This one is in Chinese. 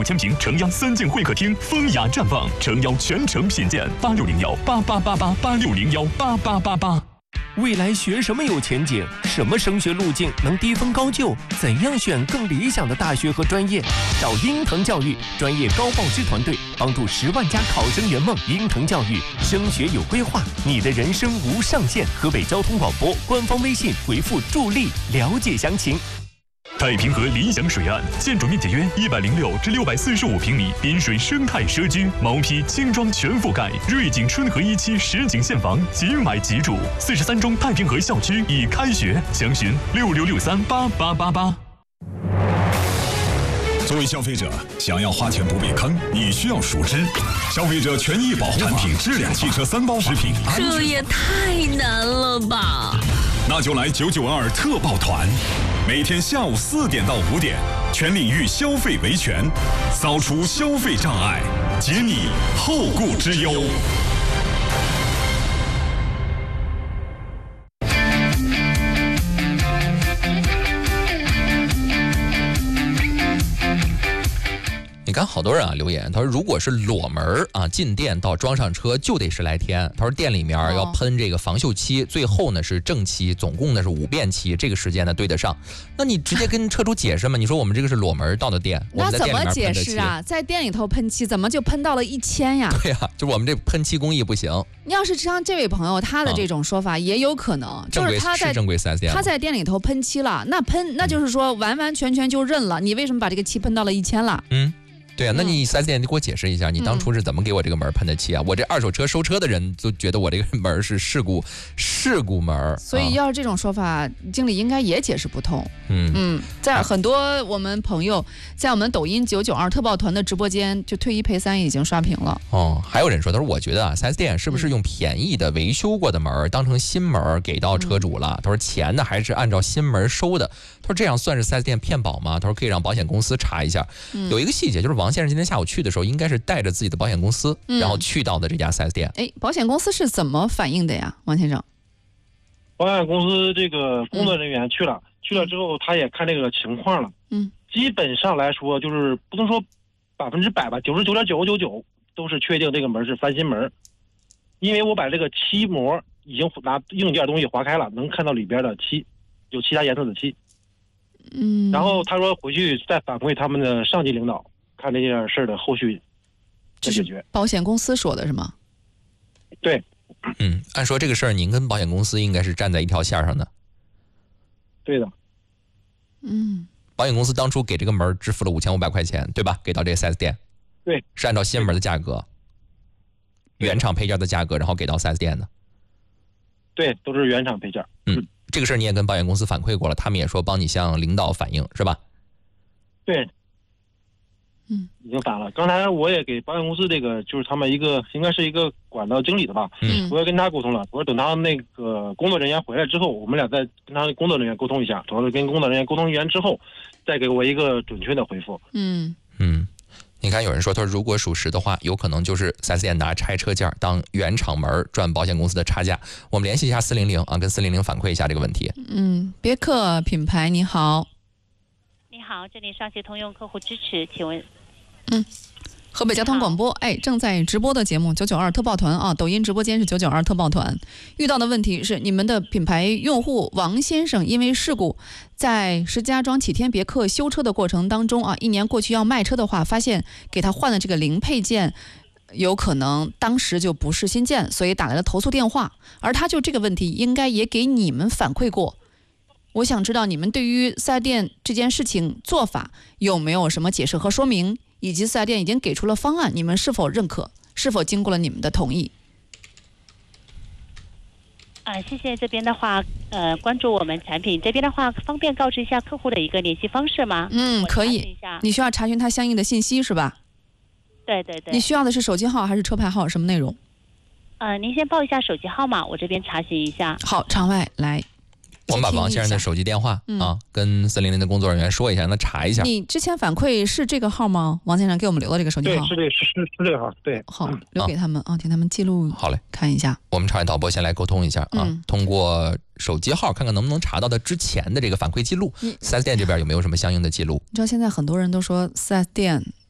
5000平城央3进会客厅风雅绽放，诚邀全城品鉴。8601888886018888。 未来学什么有前景？什么升学路径能低分高就？怎样选更理想的大学和专业？找鹰腾教育专业高报师团队，帮助10万家考生圆梦。鹰腾教育升学有规划，你的人生无上限。河北交通广播官方微信回复助力了解详情。 太平河理想水岸，建筑面积约106至645平米，滨水生态社区，毛坯轻装全覆盖，瑞景春河1期实景现房，即买即住。43中太平河校区已开学，详询66638888。 作为消费者，想要花钱不被坑，你需要熟知消费者权益保护产品质量、汽车3包食品。 这也太难了吧！ 那就来992特报团，每天下午4点到5点，全领域消费维权，扫除消费障碍，解你后顾之忧。 你看好多人留言，他说如果是裸门进店到装上车就得10来天。他说店里面要喷这个防锈漆，最后呢是正漆，总共呢是5遍漆，这个时间呢对得上。那你直接跟车主解释嘛？你说我们这个是裸门到的店，我们在店里面喷的漆。 那怎么解释啊？在店里头喷漆，怎么就喷到了1000呀？ 对呀，就是我们这喷漆工艺不行。 要是像这位朋友他的这种说法，也有可能，就是他在正规4S店， 他在店里头喷漆了，那就是说完完全全就认了。你为什么把这个漆喷到了1000了？ 对啊，那你4S店你给我解释一下，你当初是怎么给我这个门喷的漆啊？我这二手车收车的人都觉得我这个门是事故门， 所以要是这种说法，经理应该也解释不通。在很多我们朋友在我们抖音992特报团的直播间，就退1赔3已经刷屏了。 还有人说，他说我觉得4S店是不是用便宜的维修过的门当成新门给到车主了？他说钱呢还是按照新门收的。他说这样算是4S店骗保吗？他说可以让保险公司查一下。有一个细节就是王先生今天下午去的时候，应该是带着自己的保险公司，然后去到的这家4S店。 保险公司是怎么反应的呀，王先生？ 保险公司这个工作人员去了之后，他也看这个情况了。基本上来说，就是不能说100%吧，99.999%都是确定这个门是翻新门，因为我把这个漆膜已经拿硬件东西划开了，能看到里边的漆，有其他颜色的漆。然后他说回去再反馈他们的上级领导，看这件事的后续的解决。 保险公司说的是吗？ 对。 按说这个事儿您跟保险公司应该是站在一条线上的。 对的。 保险公司当初给这个门支付了5500块钱，对吧？给到这个 4S 店。 对。 是按照新门的价格，原厂配件的价格，然后给到 4S 店的。 对，都是原厂配件。 这个事儿你也跟保险公司反馈过了，他们也说帮你向领导反映，是吧？ 对。已经反了。刚才我也给保险公司这个，就是他们应该是一个管道经理的吧，我也跟他沟通了。我说等他那个工作人员回来之后，我们俩再跟他工作人员沟通一下，主要是跟工作人员沟通完之后，再给我一个准确的回复。 你看有人说，他说如果属实的话，有可能就是 4S 店拿拆车件当原厂门赚保险公司的差价。我们联系一下400跟400反馈一下这个问题。 别克品牌你好。 你好，这里上汽通用客户支持，请问。 河北交通广播，正在直播的节目992特报团抖音直播间是992特报团。遇到的问题是，你们的品牌用户王先生因为事故，在石家庄启天别克修车的过程当中1年过去要卖车的话，发现给他换的这个零配件有可能当时就不是新件，所以打来了投诉电话。而他就这个问题应该也给你们反馈过。我想知道你们对于4S店这件事情做法有没有什么解释和说明，以及4S店已经给出了方案，你们是否认可，是否经过了你们的同意？ 谢谢。这边的话关注我们产品这边的话，方便告知一下客户的一个联系方式吗？ 可以。你需要查询他相应的信息是吧？ 对。 你需要的是手机号还是车牌号，什么内容？ 您先报一下手机号码，我这边查询一下。 好，场外来。 我们把王先生的手机电话跟400的工作人员说一下，让他查一下。 你之前反馈是这个号吗？王先生给我们留的这个手机号。 对，是这个号。对。 好，留给他们请他们记录。 好嘞， 看一下。 我们场外导播先来沟通一下通过手机号看看能不能查到他之前的这个反馈记录。4S店这边有没有什么相应的记录？ 你知道现在很多人都说4S店